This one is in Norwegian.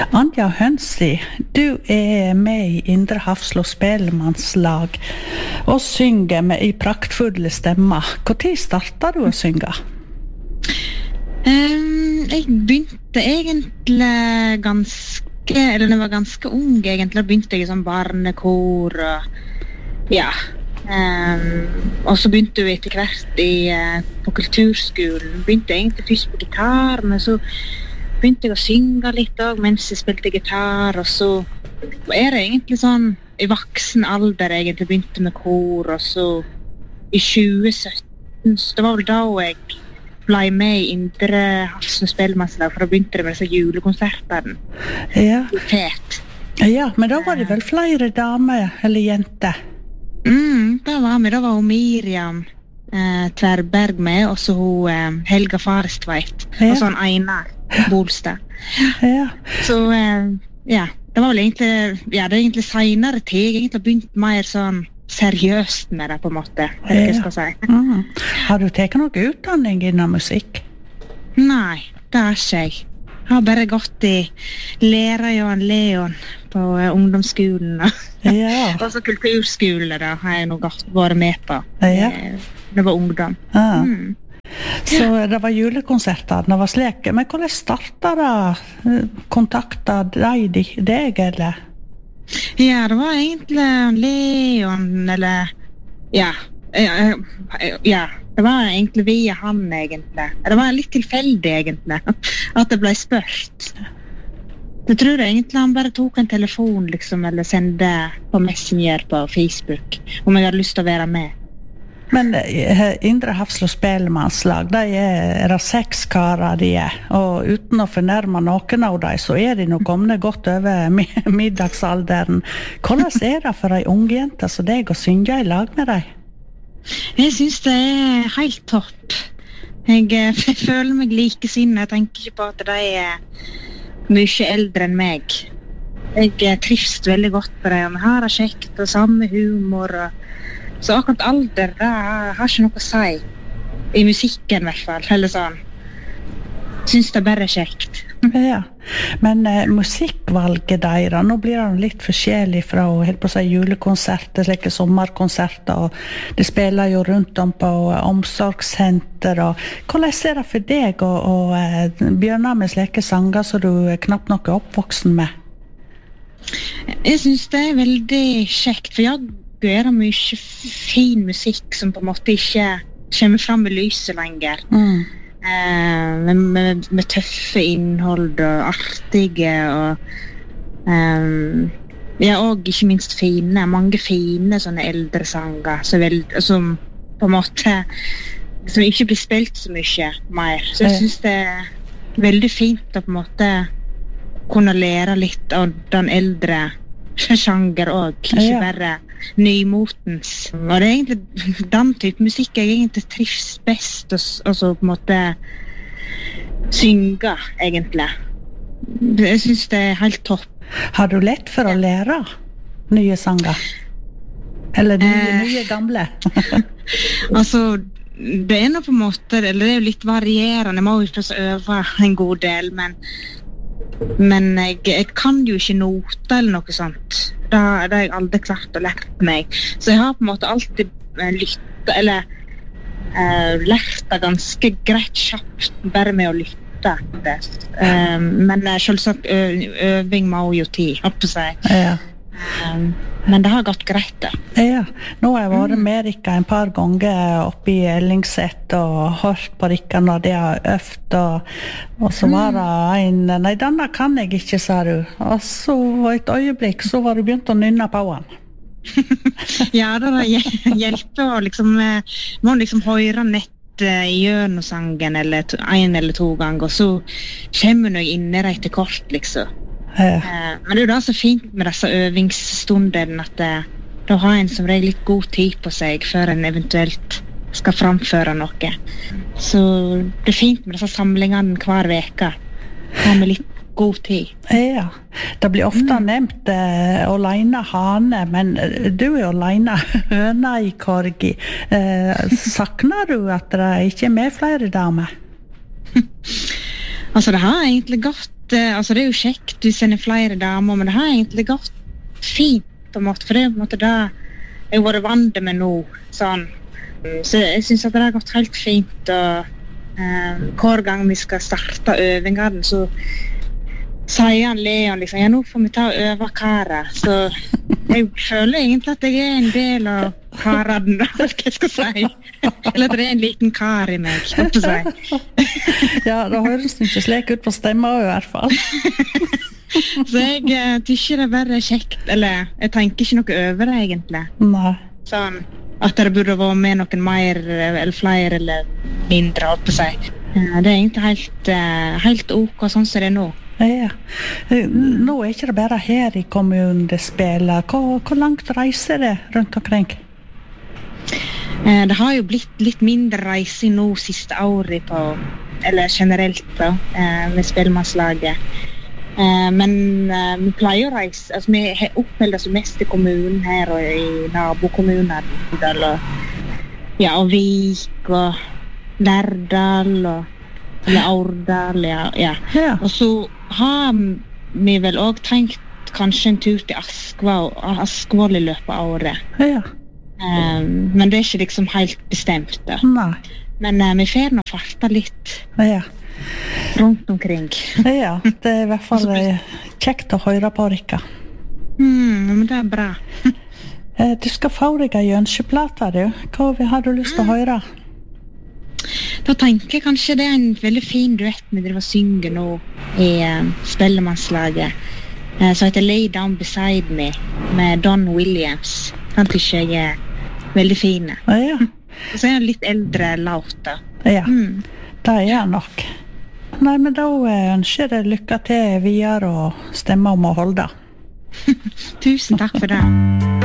Anja Hønsli, du med I Indre Hafslo Spellemannslag og synger med I praktfulle stemmer. Hvor tid startet du å synge? Jeg begynte egentlig når jeg var ganske ung egentlig, begynte jeg I sånn barnekor og ja. Og så begynte jeg etter hvert på kulturskolen. Begynte egentlig først på gitar, men så begynte jeg å synge litt også, mens jeg spilte gitar, og så det egentlig sånn I voksen alder egentlig begynte med kor, og så I 2017, så det var vel da jeg ble med I Indre Hafslo Spellemannslag, for da begynte det med disse julekonsertene. Ja. Ja, men da var det vel flere damer eller jenter? Da var hun Miriam Tverberg med, og så hun Helga Farestveit, og så han Einar Bolstad. Ja. Så ja, det var vel egentlig, det egentlig senere tid, jeg egentlig begynt mer sånn seriøst med det på en måte, jeg skal si. Har du tatt noe utdanning innen musikk? Nei, det har ikke jeg. Jeg har bare gått I lærer Johan Leon på ungdomsskolen og så kulturskole da har jeg nå vært med på. Det var ungdom. Så det var julekonserter, det var slik. Men hvordan startet det? Kontaktet deg, eller? Ja, det var egentlig Leon, eller ja, det var egentlig via han egentlig. Det var litt tilfeldig egentlig, at det ble spørt. Jeg tror egentlig han bare tok en telefon liksom, eller sendte på Messenger på Facebook, om jeg hadde lyst til å være med. Men Indre Hafslo Spellemannslag, det det 6 karer de og uten å fornærme noen av dem, så de nå kommet godt over middagsalderen. Hvordan det for en ung jente som deg å synge I lag med deg? Jeg synes det helt topp. Jeg føler meg likesinnet. Jeg tenker ikke på at de mye eldre enn meg. Jeg trives veldig godt på det, og vi har det kjekt og samme humor. Så akkurat alder, det har ikke noe å si. I musikken I hvert fall, eller sånn. Synes det bare kjekt. Ja, men musikkvalget deres, nå blir det litt forskjellig fra helt på å si julekonserter, slike sommerkonserter, og det spiller jo rundt om på omsorgssenter, og hvordan det for deg å begynne med slike sanger som du knapt nok oppvoksen med? Jeg synes det veldig kjekt, for jeg gjør mye fin musikk som på en måte ikke kommer fram I lyset lenger. Med tøffe innhold og artige og og ikke minst fine, mange fine sånne eldre sanger som på en måte som ikke blir spilt så mye mer. Så jeg synes det veldig fint å på en måte kunne lære litt av den eldre sjanger også, ikke bare nymotens. Og det egentlig den type musikk jeg egentlig trives best og så på en måte synge egentlig. Jeg synes det helt topp. Har du lett for å lære nye sanger? Eller nye gamle? Altså, det nå på en måte, eller det jo litt varierende. Jeg må jo øve en god del, men jeg kan jo ikke noter eller noe sånt. Det har jeg aldri klart å lært meg. Så jeg har på en måte alltid lyttet, eller lært det ganske greit kjapt, bare med å lytte. Men selvsagt øving må jo tid, håper jeg. Men det har gått greit da. Ja, nå har jeg vært med Rikka en par ganger oppe I Ellingset og hørt på Rikka når de har øvd, og så var det nei, denne kan jeg ikke, sa du. Og så et øyeblikk, så var du begynt å nynne på han. Ja, det hjelper å liksom, må liksom høre nett gjennom sangen eller 1 eller 2 ganger, og så kommer jeg inn I det etter kort, liksom. Men det jo da så fint med disse øvingsstundene at da har en som regel litt god tid på seg før en eventuelt skal framføre noe. Så det fint med disse samlingene hver veka. Ha med litt god tid. Ja, det blir ofte nevnt Olaina Hane, men du Olaina høna I Korgi. Sakner du at det ikke med flere damer? Altså, det har egentlig gått, altså det er jo kjekt, du sender flere damer, men det har egentlig gått fint, på en måte, for det er på en måte det jeg har vært vant med nå, sånn. Så jeg synes at det har gått helt fint, og hver gang vi skal starte øvingene, så sier han Leon liksom, ja, nå får vi ta og øve karer, så jeg føler egentlig at jeg er en del av karene, hva jeg skal si. Eller at det er en liten kar i meg, skal jeg si. Ja, det høres ikke slik ut på stemmer i hvert fall. Så jeg tykker det er bare kjekt, eller jeg tenker ikke noe over det egentlig. Nei. Sånn, at det burde være med noen mer, eller flere, eller mindre, holdt på å si. Det er egentlig helt ok, sånn som det er nå. Ja. Nå er ikke det bare her i kommunen det spiller. Hvor langt reiser det rundt omkring? Det har jo blitt litt mindre reising nå siste året på, eller generelt da, med spellemannslaget. Men vi pleier å reise, altså vi oppmelder oss mest i kommunen her og i nabokommuner, og Vik og Lærdal eller Aurdal, ja. Og så har vi vel også tenkt kanskje en tur til Askvoll i løpet av året. Ja. Men det er ikke liksom helt bestemt da. Nei. Men vi får nå farta litt rundt omkring. Ja, det er i hvert fall kjekt å høre på, Rikka. Men det er bra. Du skal få deg en ønskeplate, du. Hva har du lyst til å høre? Da tenker jeg kanskje det er en veldig fin duett vi driver og synger nå i spellemannslaget, som heter Lay Down Beside Me med Don Williams. Den tykker jeg er veldig fine. Ja. Og så er den litt eldre låt da. Ja, det er nok. Nei, men da ønsker jeg lykke til videre og stemme om å holde. Tusen takk for det.